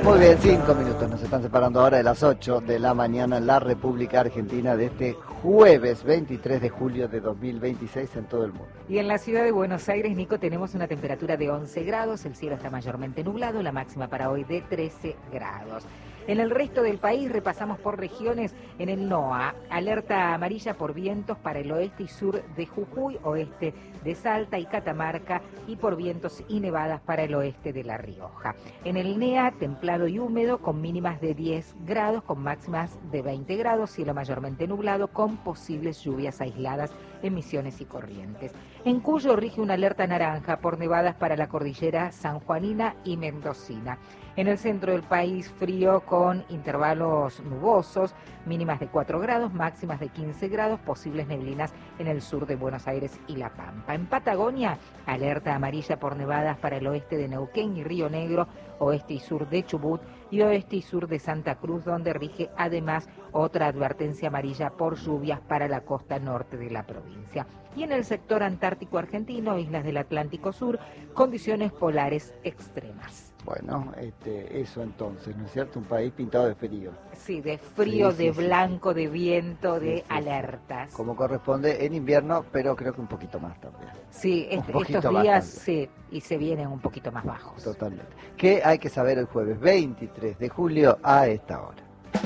Muy bien, 5 minutos nos están separando ahora de las 8 de la mañana en la República Argentina de este jueves 23 de julio de 2026 en todo el mundo. Y en la ciudad de Buenos Aires, Nico, tenemos una temperatura de 11 grados, el cielo está mayormente nublado, la máxima para hoy de 13 grados. En el resto del país repasamos por regiones. En el NOA, alerta amarilla por vientos para el oeste y sur de Jujuy, oeste de Salta y Catamarca, y por vientos y nevadas para el oeste de La Rioja. En el NEA, templado y húmedo con mínimas de 10 grados, con máximas de 20 grados, cielo mayormente nublado con posibles lluvias aisladas en Misiones y Corrientes. En Cuyo rige una alerta naranja por nevadas para la cordillera sanjuanina y mendocina. En el centro del país, frío con intervalos nubosos, mínimas de 4 grados, máximas de 15 grados, posibles neblinas en el sur de Buenos Aires y La Pampa. En Patagonia, alerta amarilla por nevadas para el oeste de Neuquén y Río Negro, oeste y sur de Chubut y oeste y sur de Santa Cruz, donde rige además otra advertencia amarilla por lluvias para la costa norte de la provincia. Y en el sector antártico argentino, islas del Atlántico Sur, condiciones polares extremas. Bueno, eso entonces, ¿no es cierto? Un país pintado de frío. Sí, de frío, sí, de blanco, de viento, de alertas. Como corresponde en invierno, pero creo que un poquito más también. Sí, estos días sí, y se vienen un poquito más bajos. Totalmente. ¿Qué hay que saber el jueves 23 de julio a esta hora?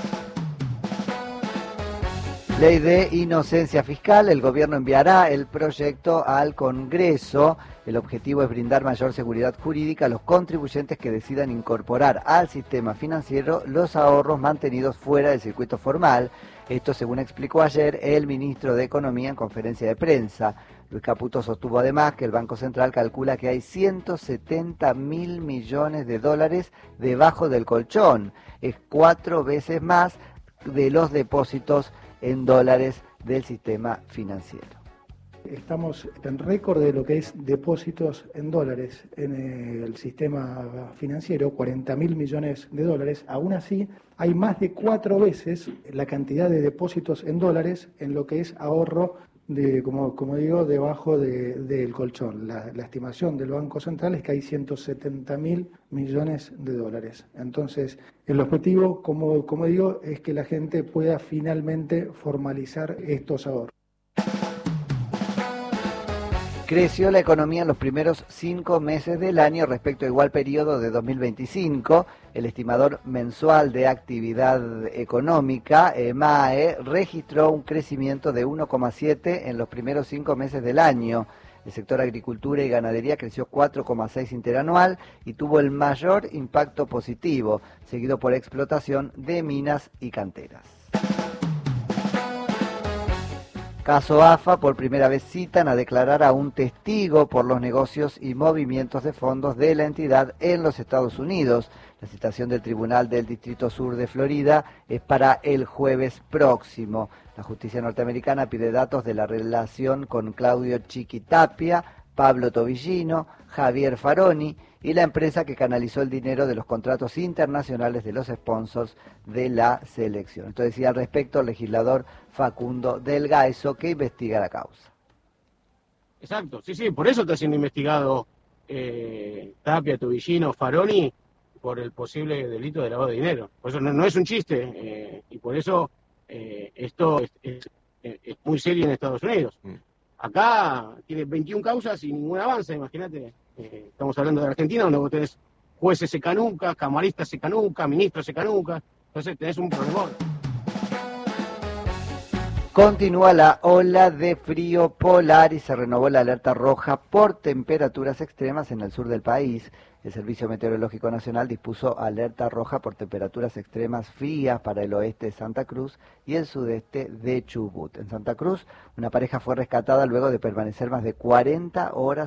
Ley de inocencia fiscal, el gobierno enviará el proyecto al Congreso. El objetivo es brindar mayor seguridad jurídica a los contribuyentes que decidan incorporar al sistema financiero los ahorros mantenidos fuera del circuito formal. Esto según explicó ayer el ministro de Economía en conferencia de prensa. Luis Caputo sostuvo además que el Banco Central calcula que hay 170.000 millones de dólares debajo del colchón. Es 4 veces más de los depósitos en dólares del sistema financiero. Estamos en récord de lo que es depósitos en dólares en el sistema financiero, 40.000 millones de dólares. Aún así, hay más de 4 veces la cantidad de depósitos en dólares en lo que es ahorro, como digo, debajo del colchón. La estimación del Banco Central es que hay 170.000 millones de dólares. Entonces, el objetivo, como digo, es que la gente pueda finalmente formalizar estos ahorros. Creció la economía en los primeros 5 meses del año respecto a igual periodo de 2025. El estimador mensual de actividad económica, EMAE, registró un crecimiento de 1,7 en los primeros 5 meses del año. El sector agricultura y ganadería creció 4,6 interanual y tuvo el mayor impacto positivo, seguido por explotación de minas y canteras. Caso AFA, por primera vez citan a declarar a un testigo por los negocios y movimientos de fondos de la entidad en los Estados Unidos. La citación del Tribunal del Distrito Sur de Florida es para el jueves próximo. La justicia norteamericana pide datos de la relación con Claudio Chiquitapia, Pablo Tobillino, Javier Faroni y la empresa que canalizó el dinero de los contratos internacionales de los sponsors de la selección. Esto decía al respecto el legislador Facundo Del Gaeso, que investiga la causa. Exacto, sí, por eso está siendo investigado Tapia, Tobillino, Faroni, por el posible delito de lavado de dinero. Por eso no es un chiste, y por eso esto es muy serio en Estados Unidos. Acá tiene 21 causas y ningún avance, imagínate. Estamos hablando de Argentina, donde vos tenés jueces secanuca, camaristas secanuca, ministros secanuca, entonces tenés un problemón. Continúa la ola de frío polar y se renovó la alerta roja por temperaturas extremas en el sur del país. El Servicio Meteorológico Nacional dispuso alerta roja por temperaturas extremas frías para el oeste de Santa Cruz y el sudeste de Chubut. En Santa Cruz, una pareja fue rescatada luego de permanecer más de 40 horas